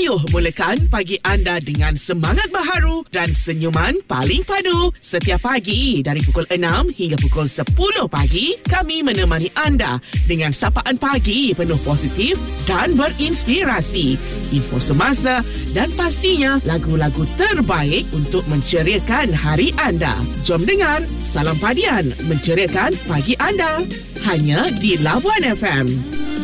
Ayuh mulakan pagi anda dengan semangat baharu dan senyuman paling padu. Setiap pagi dari pukul 6 hingga pukul 10 pagi, kami menemani anda dengan sapaan pagi penuh positif dan berinspirasi. Info semasa dan pastinya lagu-lagu terbaik untuk menceriakan hari anda. Jom dengar Salam Padian menceriakan pagi anda. Hanya di Labuan FM.